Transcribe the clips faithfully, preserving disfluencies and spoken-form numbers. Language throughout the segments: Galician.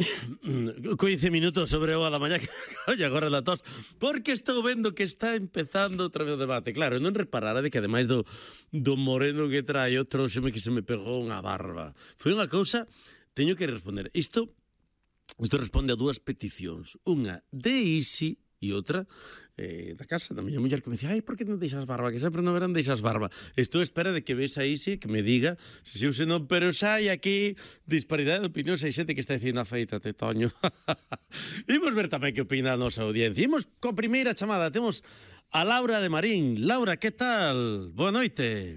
quince minutos sobre o da mañá que colle agora da tos, porque estou vendo que está empezando outra vez o debate. Claro, non reparara de que ademais do, do moreno que traio, trouxeme que se me pegou unha barba. Foi unha cousa, teño que responder. Isto, isto responde a dúas peticións. Unha de Isi e outra eh, da casa da miña muller que me dicía, ai, por que non deixas barba? Que sempre no verán deixas barba. Estou a espera de que ves a Isi que me diga se si ou se non, pero xa hai aquí disparidade de opinións, hai xente que está dicindo afeítate, Toño. Imos ver tamén que opina a nosa audiencia. Imos coa primeira chamada, temos a Laura de Marín. Laura, que tal? Boa noite.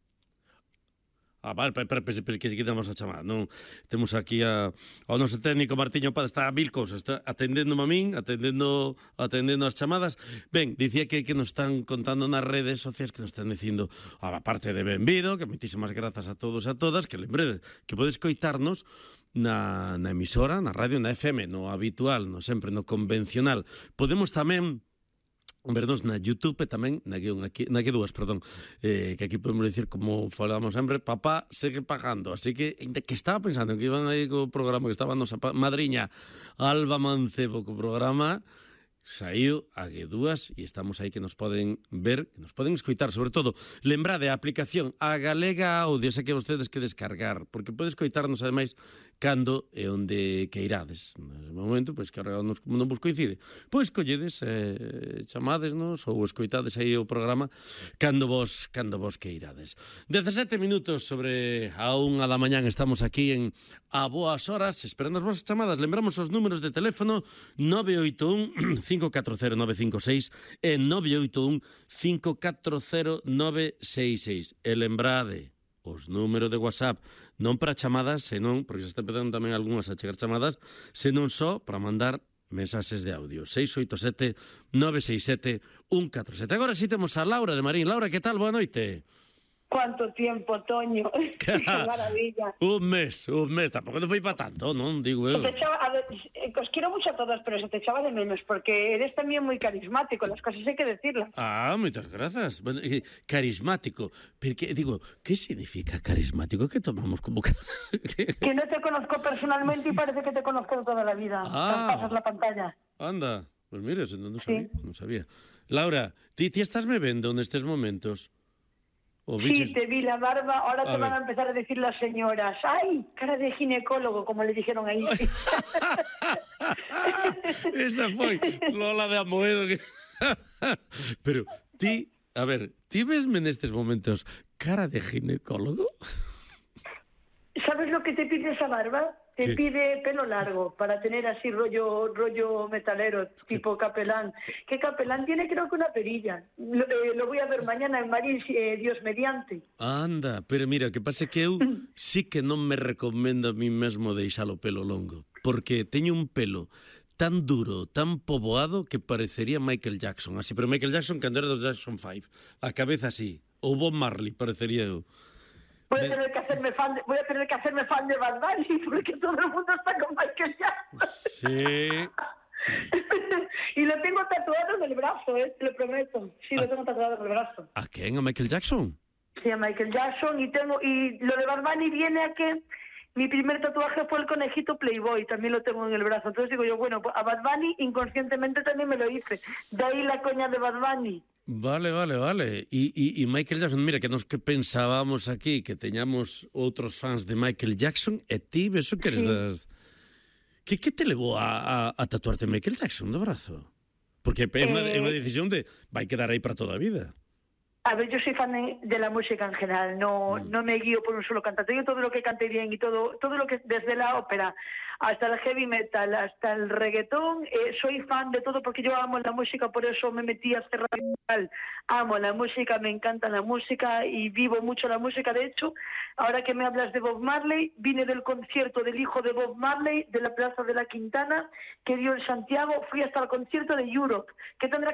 Ah, vale, pero, pero, pero que quitamos a chamada, non? Temos aquí a, ao noso técnico Martiño Paz, está a mil cousas, está atendendo a min, atendendo atendendo as chamadas. Ben, dicía que que nos están contando nas redes sociais, que nos están dicindo, a parte de benvido, que moitísimas grazas a todos e a todas, que lembre que podes coitarnos na, na emisora, na radio, na F M, no habitual, no sempre no convencional. Podemos tamén vernos na YouTube e tamén na que, aquí, na que dúas, perdón, eh, que aquí podemos dicir, como falamos sempre, papá segue pagando, así que que estaba pensando que iban aí co programa, que estaba a nosa madriña Alba Mancebo co programa, saiu a que dúas e estamos aí que nos poden ver, que nos poden escoitar, sobre todo, lembrade a aplicación a Galega Audio, esa que vostedes que descargar, porque podes escoitarnos ademais cando e onde queirades. No momento, pois que agora nos, non vos coincide, pois colledes, eh, chamádesnos ou escoitades aí o programa cando vos cando vos queirades. dezasete minutos sobre a unha da mañán, estamos aquí en A Boas Horas, esperando as vosas chamadas. Lembramos os números de teléfono nove oito un cinco catro cero nove cinco seis e nove oito un cinco catro cero nove seis seis. E lembrade os números de WhatsApp, non para chamadas, senón, porque se está empezando tamén algunhas a chegar chamadas, senón só para mandar mensaxes de audio. seis oito sete nove seis sete un catro sete. Agora sí temos a Laura de Marín. Laura, que tal? Boa noite. Cuánto tiempo, Toño. Qué maravilla. Un mes, un mes. Tampouco non foi para tanto, non? Digo eu. Te echaba, a ver, os quiero mucho a todos, pero se te echaba de menos, porque eres también muy carismático, las cosas hay que decirlas. Ah, moitas grazas. Bueno, eh, carismático. Porque, digo, ¿qué significa carismático? ¿Qué tomamos como... Que no te conozco personalmente y parece que te conozco de toda la vida. Ah. Pasas la pantalla. Anda, pues mira, non sabía, Sí. non sabía. Laura, ti, ti estás me vendo nestes momentos? O Sí, biches... te vi la barba, ahora A te ver. van a empezar a decir las señoras, ¡ay, cara de ginecólogo!, como le dijeron ahí. Esa foi Lola de Amoedo que... Pero ti, a ver, ti vesme nestes momentos cara de ginecólogo? ¿Sabes lo que te pide esa barba? Te ¿Qué? pide pelo largo, para tener así rollo rollo metalero, tipo capelán. ¿Qué capelán tiene? Creo que una perilla. Lo, eh, lo voy a ver mañana en Marín, eh, Dios mediante. Anda, pero mira, que pase que eu sí que non me recomendo a mí mesmo deixar o pelo longo, porque teño un pelo tan duro, tan poboado, que parecería Michael Jackson. Así, pero Michael Jackson cando era dos Jackson five. A cabeza así. Ou Bob Marley, parecería eu. Voy a Me- tener que hacerme fan de, voy a tener que hacerme fan de Bad Bunny, porque todo el mundo está con Michael Jackson. Sí. Y lo tengo tatuado en el brazo, eh, te lo prometo. Sí, lo Ah. tengo tatuado en el brazo. A quen? A Michael Jackson? Sí, a Michael Jackson, y tengo y lo de Bad Bunny viene a que mi primer tatuaje fue el conejito Playboy, también lo tengo en el brazo. Entonces digo yo, bueno, a Bad Bunny inconscientemente también me lo hice. De ahí la coña de Bad Bunny. Vale, vale, vale. E, e, e Michael Jackson, mira, que nos que pensábamos aquí que teñamos outros fans de Michael Jackson, e ti, beso que eres Sí. das... Que, que te levou a, a, a tatuarte Michael Jackson do brazo? Porque é unha, é unha Eh, decisión de vai quedar aí para toda a vida. A ver, yo soy fan de, de la música en general, no Mm. no me guío por un solo cantante. Yo todo lo que cante bien y todo todo lo que desde la ópera hasta el heavy metal, hasta el reggaetón, eh, soy fan de todo porque yo amo la música, por eso me metí a hacer radio musical. Amo la música, me encanta la música y vivo mucho la música. De hecho, ahora que me hablas de Bob Marley, vine del concierto del hijo de Bob Marley de la Plaza de la Quintana que dio en Santiago, fui hasta el concierto de Europe, que tendrá